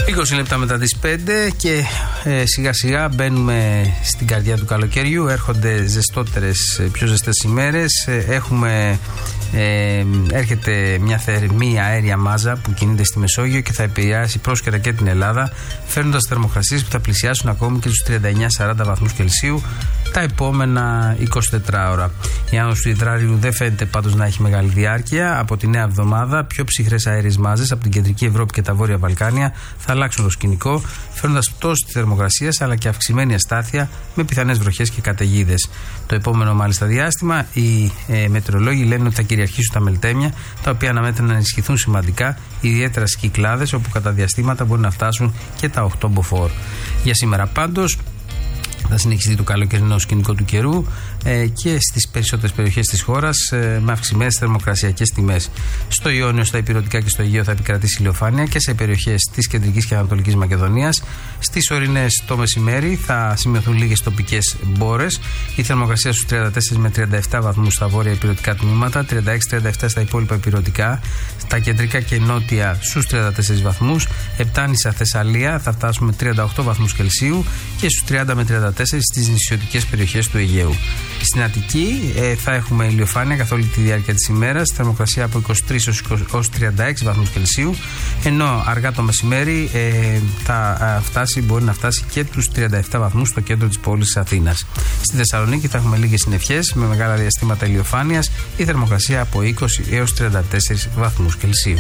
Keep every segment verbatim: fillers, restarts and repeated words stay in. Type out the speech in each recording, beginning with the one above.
είκοσι λεπτά μετά τις πέντε και ε, σιγά σιγά μπαίνουμε στην καρδιά του καλοκαιριού. Έρχονται ζεστότερες, πιο ζεστές ημέρες. Ε, έχουμε, ε, έρχεται μια θερμή αέρια μάζα που κινείται στη Μεσόγειο και θα επηρεάσει πρόσκαιρα και την Ελλάδα, φέρνοντας θερμοκρασίες που θα πλησιάσουν ακόμη και στους τριάντα εννιά σαράντα βαθμούς Κελσίου τα επόμενα εικοσιτέσσερις ώρα. Η άνοδος του υδράριου δεν φαίνεται πάντως να έχει μεγάλη διάρκεια. Από τη νέα εβδομάδα, πιο ψυχρές αέριες μάζες από την κεντρική Ευρώπη και τα βόρεια Βαλκάνια θα αλλάξουν το σκηνικό, φέρνοντας πτώση της θερμοκρασίας αλλά και αυξημένη αστάθεια με πιθανές βροχές και καταιγίδες. Το επόμενο μάλιστα διάστημα, οι ε, μετεωρολόγοι λένε ότι θα κυριαρχήσουν τα μελτέμια, τα οποία αναμένεται να ενισχυθούν σημαντικά, ιδιαίτερα στις Κυκλάδες, όπου κατά διαστήματα μπορεί να φτάσουν και τα οκτώ μποφόρ. Για σήμερα πάντως θα συνεχιστεί το καλοκαιρινό σκηνικό του καιρού ε, και στις περισσότερες περιοχές της χώρας ε, με αυξημένες θερμοκρασιακές τιμές. Στο Ιόνιο, στα Ηπειρωτικά και στο Αιγαίο θα επικρατήσει ηλιοφάνεια και σε περιοχές της Κεντρικής και Ανατολικής Μακεδονίας. Στις ορεινές το μεσημέρι θα σημειωθούν λίγες τοπικές μπόρες. Η θερμοκρασία στους τριάντα τέσσερα με τριάντα επτά βαθμούς στα βόρεια ηπειρωτικά τμήματα, τριάντα έξι με τριάντα επτά στα υπόλοιπα ηπειρωτικά, στα κεντρικά και νότια στους τριάντα τέσσερα βαθμούς, Επτάνησα Θεσσαλία θα φτάσουμε τριάντα οκτώ βαθμούς Κελσίου και στους τριάντα με τριάντα τέσσερα στις νησιωτικές περιοχές του Αιγαίου. Στην Αττική ε, θα έχουμε ηλιοφάνεια καθ' όλη τη διάρκεια της ημέρας, θερμοκρασία από είκοσι τρεις έως τριάντα έξι βαθμούς Κελσίου, ενώ αργά το μεσημέρι ε, θα ε, φτάσει, μπορεί να φτάσει και τους τριάντα επτά βαθμούς στο κέντρο της πόλης της Αθήνας. Στη Θεσσαλονίκη θα έχουμε λίγες συννεφιές με μεγάλα διαστήματα ηλιοφάνειας, η θερμοκρασία από είκοσι έως τριάντα τέσσερα βαθμούς Κελσίου.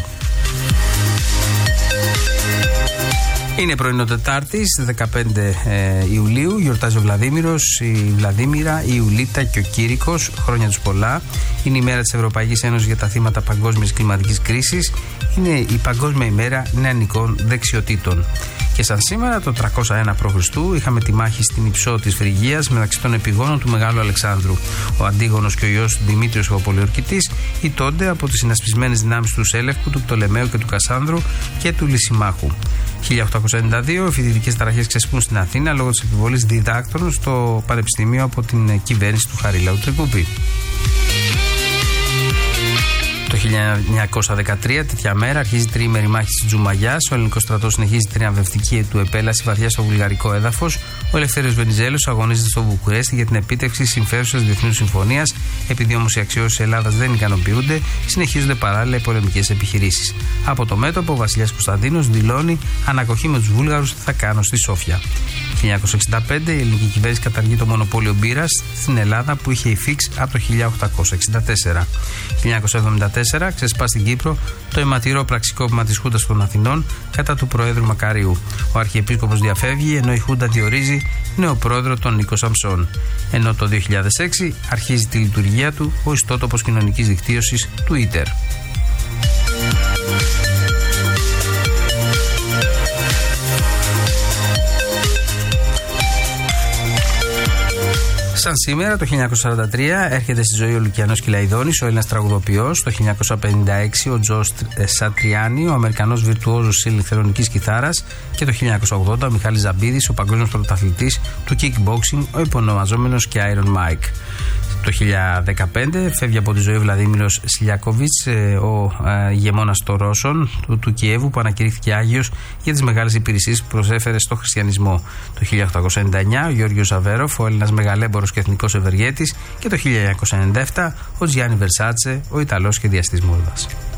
Είναι πρωινό Τετάρτης, δεκαπέντε ε, Ιουλίου, γιορτάζει ο Βλαδίμηρος, η Βλαδίμηρα, η Ιουλίτα και ο Κήρυκος, χρόνια τους πολλά. Είναι η μέρα της Ευρωπαϊκής Ένωσης για τα θύματα παγκόσμιας κλιματικής κρίσης. Είναι η Παγκόσμια ημέρα νεανικών δεξιοτήτων. Και σαν σήμερα, το τριακόσια ένα π.Χ., είχαμε τη μάχη στην Υψώ της Φρυγίας μεταξύ των επιγόνων του Μεγάλου Αλεξάνδρου. Ο Αντίγονος και ο γιος του Δημήτριος ο Πολιορκητής ηττώνται από τις συνασπισμένες δυνάμεις του Σέλευκου, του Πτολεμαίου και του Κασάνδρου και του Λυσιμάχου. χίλια οκτακόσια ενενήντα δύο, οι φοιτητικές ταραχές ξεσπούν στην Αθήνα λόγω της επιβολής διδάκτρων στο Πανεπιστήμιο από την κυβέρνηση του Χαρίλαου Τρικούπη. Το χίλια εννιακόσια δεκατρία, τέτοια μέρα, αρχίζει η τριήμερη μάχη της Τζουμαγιάς. Ο ελληνικός στρατός συνεχίζει την τριαμβευτική του επέλαση βαθιά στο βουλγαρικό έδαφος. Ο Ελευθέριος Βενιζέλος αγωνίζεται στο Βουκουρέστι για την επίτευξη συμφέρουσας διεθνούς συμφωνίας. Επειδή όμως οι αξιώσεις της Ελλάδας δεν ικανοποιούνται, συνεχίζονται παράλληλα οι πολεμικές επιχειρήσεις. Από το μέτωπο, ο βασιλιάς Κωνσταντίνος δηλώνει: ανακοχή με τους Βούλγαρους θα κάνω στη Σόφια. χίλια εννιακόσια εξήντα πέντε, η ελληνική κυβέρνηση καταργεί το μονοπόλιο μπύρας στην Ελλάδα που είχε υφίξει από το χίλια οκτακόσια εξήντα τέσσερα. χίλια εννιακόσια εβδομήντα τέσσερα, ξεσπά στην Κύπρο το αιματηρό πραξικόπημα της Χούντας των Αθηνών κατά του Προέδρου Μακαρίου. Ο Αρχιεπίσκοπος διαφεύγει, ενώ η Χούντα διορίζει νέο πρόεδρο τον Νίκο Σαμψόν. Ενώ το δύο χιλιάδες έξι αρχίζει τη λειτουργία του ο ιστότοπος κοινωνικής δικτύωσης Twitter. Σαν σήμερα, το χίλια εννιακόσια σαράντα τρία, έρχεται στη ζωή ο Λουκιανός Κυλαϊδόνης, ο Έλληνας τραγουδοποιός. Το χίλια εννιακόσια πενήντα έξι, ο Τζος Σατριάνι, ο Αμερικανός βιρτουόζος ηλεκτρονικής κιθάρας. Και το χίλια εννιακόσια ογδόντα, ο Μιχάλης Ζαμπίδης, ο παγκόσμιος πρωταθλητής του kickboxing, ο υπονομαζόμενος και Iron Mike. Το χίλια δεκαπέντε φεύγει από τη ζωή ο Βλαδίμηρος Σλιακόβιτς, ο ηγεμόνας των Ρώσων του, του Κιέβου, που ανακηρύχθηκε Άγιος για τις μεγάλες υπηρεσίες που προσέφερε στο χριστιανισμό. Το χίλια οκτακόσια ενενήντα εννιά, ο Γιώργος Αβέροφ, ο Έλληνας μεγαλέμπορος και εθνικός ευεργέτης. Και το χίλια εννιακόσια ενενήντα επτά, ο Τζιάννι Βερσάτσε, ο Ιταλός σχεδιαστής μόδας.